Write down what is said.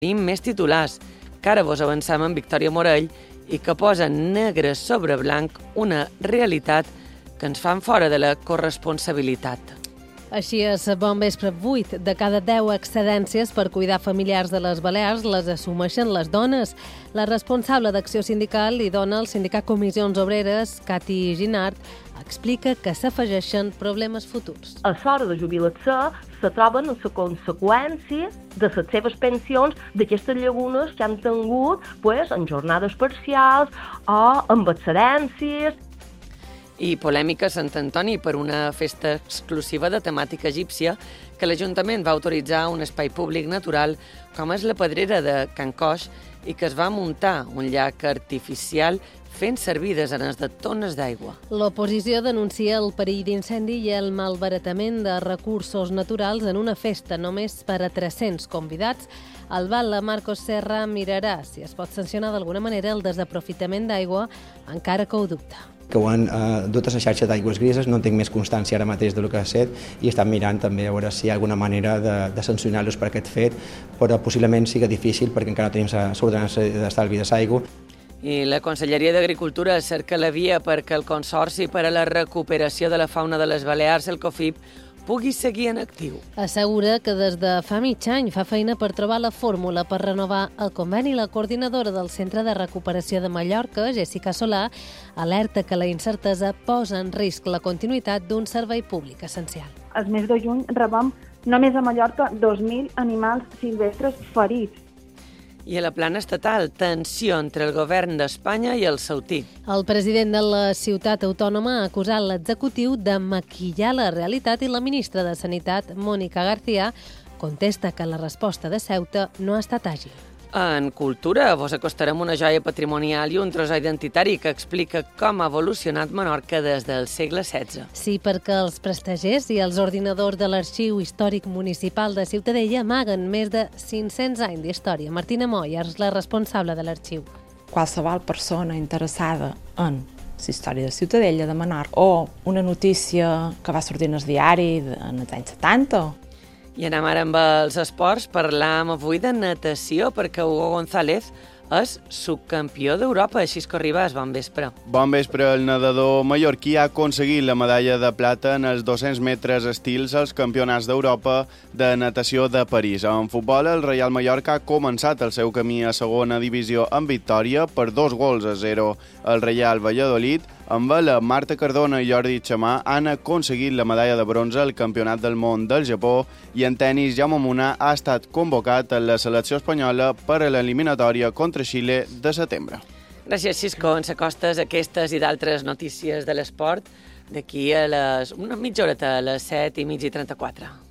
Tenim més titulars, que ara vos avancem en Victòria Morell i que posen negre sobre blanc una realitat que ens fan fora de la corresponsabilitat. Així és, bon vespre. 8 de cada 10 excedències per cuidar familiars de les Balears les assumeixen les dones. La responsable d'Acció Sindical i dona al sindicat Comissions Obreres, Cati Ginart, explica que s'afegeixen problemes futurs. A l'hora de jubilar-se se troben les conseqüències de les seves pensions d'aquestes llagunes que han tingut en jornades parcials o amb excedències. I polèmica a Sant Antoni per una festa exclusiva de temàtica egípcia que l'Ajuntament va autoritzar un espai públic natural com és la Pedrera de Can Coix i que es va muntar un llac artificial fent servir desenes de tones d'aigua. L'oposició denuncia el perill d'incendi i el malbaratament de recursos naturals en una festa només per a 300 convidats. El Val Marcos Serra mirarà si es pot sancionar d'alguna manera el desaprofitament d'aigua, encara que ho dubta. Que ho han dut a la xarxa d'aigües grises, no en tinc més constància ara mateix del que ha estat i estan mirant també a veure si hi ha alguna manera de sancionar-los per aquest fet, però possiblement sigui difícil perquè encara no tenim l'ordenança d'estalvi de l'aigua. I la Conselleria d'Agricultura cerca la via perquè el Consorci per a la Recuperació de la Fauna de les Balears, el COFIP, pugui seguir en actiu. Assegura que des de fa mig any fa feina per trobar la fórmula per renovar el conveni. La coordinadora del Centre de Recuperació de Mallorca, Jessica Solà, alerta que la incertesa posa en risc la continuïtat d'un servei públic essencial. El mes de juny rebem només a Mallorca 2.000 animals silvestres ferits. I a la plana estatal, tensió entre el govern d'Espanya i el sautí. El president de la ciutat autònoma ha acusat l'executiu de maquillar la realitat i la ministra de Sanitat, Mónica García, contesta que la resposta de Ceuta no ha estat àgil. En cultura vos acostarem una joia patrimonial i un tros identitari que explica com ha evolucionat Menorca des del segle XVI. Sí, perquè els prestagers i els ordinadors de l'Arxiu Històric Municipal de Ciutadella amaguen més de 500 anys d'història. Martina Moya és la responsable de l'arxiu. Qualsevol persona interessada en la història de Ciutadella, de Menorca, o una notícia que va sortir en el diari en els anys 70, I anem ara amb els esports. Parlam avui de natació perquè Hugo González és subcampió d'Europa. Xisco Ribas, bon vespre. Bon vespre. El nedador mallorquí ha aconseguit la medalla de plata en els 200 metres estils als Campionats d'Europa de natació de París. En futbol, el Real Mallorca ha començat el seu camí a segona divisió amb victòria per 2-0 al Real Valladolid. Amb la Marta Cardona i Jordi Xamà han aconseguit la medalla de bronze al Campionat del Món del Japó i en tenis Jaume Munà ha estat convocat a la selecció espanyola per a l'eliminatòria contra Xile de setembre. Gràcies, Xisco. Ens acostes aquestes i d'altres notícies de l'esport d'aquí a una mitja horeta, a les 7:34.